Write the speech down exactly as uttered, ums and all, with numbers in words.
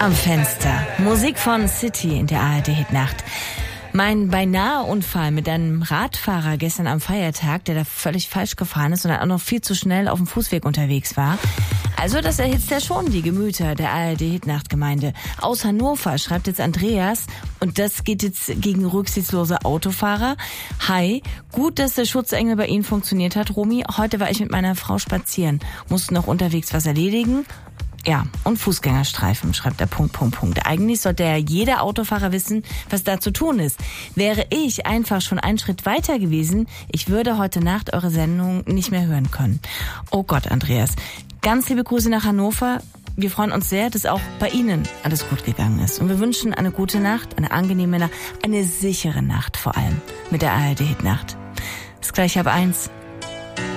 am Fenster. Musik von City in der A R D-Hitnacht. Mein Beinahe-Unfall mit einem Radfahrer gestern am Feiertag, der da völlig falsch gefahren ist und dann auch noch viel zu schnell auf dem Fußweg unterwegs war. Also das erhitzt ja schon die Gemüter der A R D-Hitnacht-Gemeinde. Aus Hannover schreibt jetzt Andreas, und das geht jetzt gegen rücksichtslose Autofahrer. Hi, gut, dass der Schutzengel bei Ihnen funktioniert hat, Romy. Heute war ich mit meiner Frau spazieren, musste noch unterwegs was erledigen. Ja, und Fußgängerstreifen, schreibt er, Punkt, Punkt, Punkt. Eigentlich sollte ja jeder Autofahrer wissen, was da zu tun ist. Wäre ich einfach schon einen Schritt weiter gewesen, ich würde heute Nacht eure Sendung nicht mehr hören können. Oh Gott, Andreas. Ganz liebe Grüße nach Hannover. Wir freuen uns sehr, dass auch bei Ihnen alles gut gegangen ist. Und wir wünschen eine gute Nacht, eine angenehme Nacht, eine sichere Nacht vor allem mit der A R D-Hitnacht. Bis gleich halb eins.